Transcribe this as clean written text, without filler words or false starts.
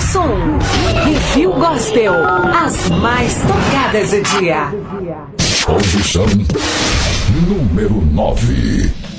som. Review Gospel. As mais tocadas do dia. Posição número 9.